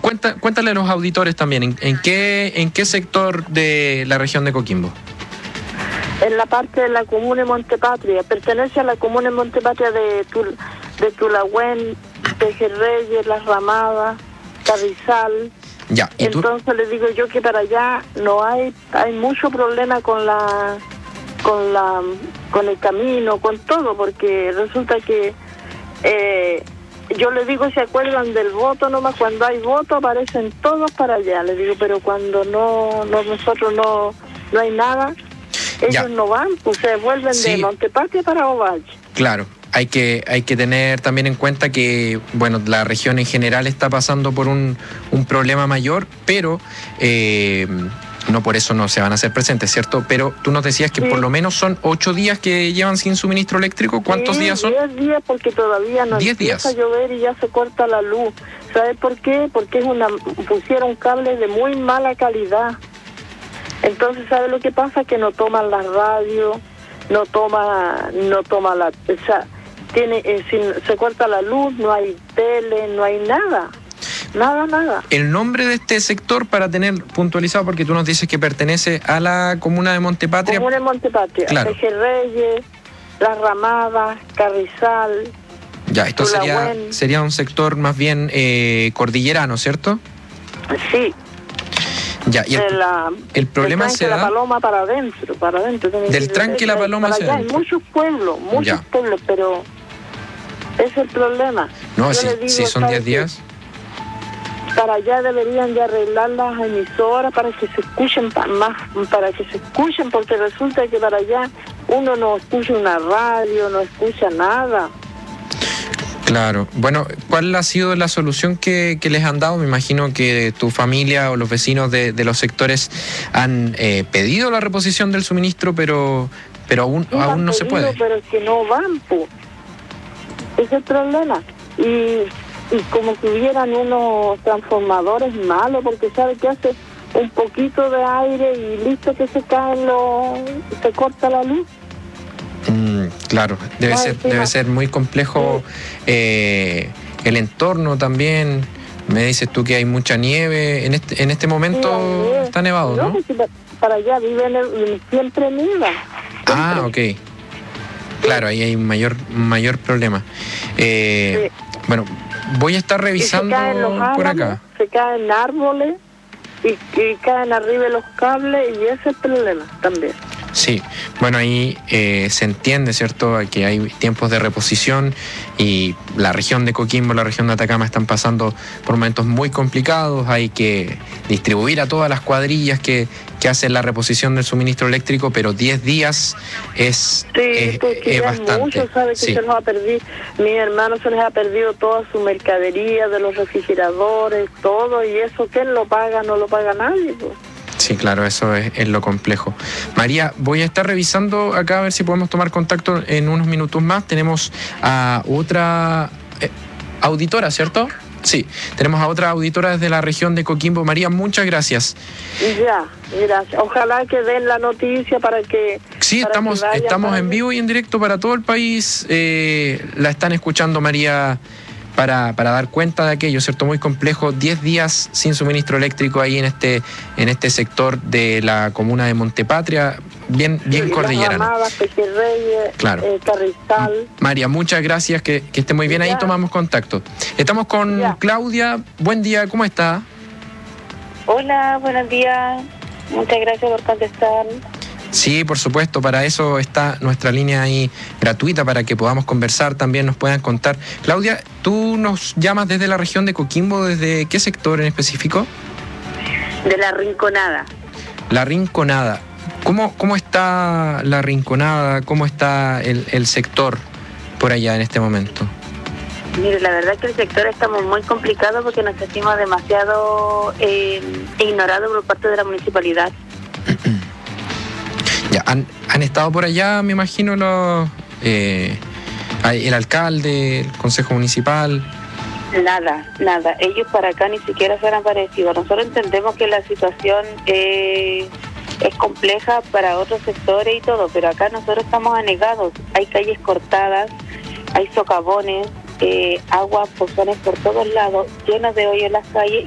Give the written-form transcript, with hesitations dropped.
Cuéntale a los auditores también, ¿en qué sector de la región de Coquimbo? En la parte de la comuna de Montepatria, pertenece a la comuna de Montepatria de Tulagüen, Pejerreyes, Las Ramadas, Carrizal. Ya, entonces les digo yo que para allá no hay mucho problema con el camino, con todo, porque resulta que yo les digo, ¿se acuerdan del voto? Nomás cuando hay voto aparecen todos para allá, les digo, pero cuando nosotros no hay nada, ellos no van, pues se vuelven de Montepatria para Ovalle. Claro. Hay que tener también en cuenta que, bueno, la región en general está pasando por un problema mayor, pero no por eso no se van a hacer presentes, ¿cierto? Pero tú nos decías que por lo menos son 8 días que llevan sin suministro eléctrico. ¿Cuántos días son? 10 días, porque todavía no empieza a llover y ya se corta la luz. ¿Sabes por qué? Porque pusieron cables de muy mala calidad. Entonces, ¿sabes lo que pasa? Que no toman la radio, no toma la... O sea, se corta la luz, no hay tele, no hay nada. Nada. El nombre de este sector, para tener puntualizado, porque tú nos dices que pertenece a la comuna de Montepatria. Comuna de Montepatria, claro. Pejerreyes, Las Ramadas, Carrizal. Ya, esto sería un sector más bien cordillerano, ¿cierto? Sí. Ya, y el problema se da... de la Paloma para adentro. Del tranque La Paloma hacia adentro. Hay muchos pueblos, pero ese es el problema. No, si son 10 días... Para allá deberían de arreglar las emisoras para que se escuchen porque resulta que para allá uno no escucha una radio, no escucha nada. Claro. Bueno, ¿cuál ha sido la solución que les han dado? Me imagino que tu familia o los vecinos de los sectores han pedido la reposición del suministro, pero aún no se puede. Pero es que no van, pues. Ese es el problema. Y como que hubieran unos transformadores malos, porque sabe que hace un poquito de aire y listo que se corta la luz. Claro, debe ser muy complejo el entorno también. Me dices tú que hay mucha nieve. En este momento está nevado, ¿no? Para allá siempre nieva. Ah, ok. Claro, ahí hay un mayor problema. Bueno, voy a estar revisando por acá. Se caen árboles y caen arriba los cables y ese es el problema también. Sí, bueno, ahí se entiende, ¿cierto?, que hay tiempos de reposición y la región de Coquimbo, la región de Atacama están pasando por momentos muy complicados. Hay que distribuir a todas las cuadrillas que hacen la reposición del suministro eléctrico, pero 10 días es bastante. Mucho, sabe que se nos ha perdido, mi hermano se les ha perdido toda su mercadería, de los refrigeradores, todo, y eso ¿quién lo paga? No lo paga nadie, pues. Sí, claro, eso es lo complejo. María, voy a estar revisando acá a ver si podemos tomar contacto en unos minutos más. Tenemos a otra auditora, ¿cierto? Sí, tenemos a otra auditora desde la región de Coquimbo. María, muchas gracias. Ya, gracias. Ojalá que den la noticia para que... Sí, estamos en vivo y en directo para todo el país. La están escuchando, María, para dar cuenta de aquello, ¿cierto? Muy complejo, 10 días sin suministro eléctrico ahí en este sector de la comuna de Montepatria, bien cordillerano. Las Ramadas, Pejerreyes, claro. Carrizal. María, muchas gracias, que esté muy bien, ahí tomamos contacto. Estamos con Claudia. Buen día, ¿cómo está? Hola, buenos días, muchas gracias por contestar. Sí, por supuesto, para eso está nuestra línea ahí gratuita, para que podamos conversar, también nos puedan contar. Claudia, tú nos llamas desde la región de Coquimbo, ¿desde qué sector en específico? De La Rinconada. La Rinconada. ¿Cómo está La Rinconada? ¿Cómo está el sector por allá en este momento? Mire, la verdad es que el sector está muy complicado porque nos sentimos demasiado ignorados por parte de la municipalidad. Ya, han estado por allá, me imagino, el alcalde, el consejo municipal. Nada. Ellos para acá ni siquiera se han aparecido. Nosotros entendemos que la situación es compleja para otros sectores y todo, pero acá nosotros estamos anegados. Hay calles cortadas, hay socavones, aguas, pozones por todos lados, llenos de hoyos en las calles.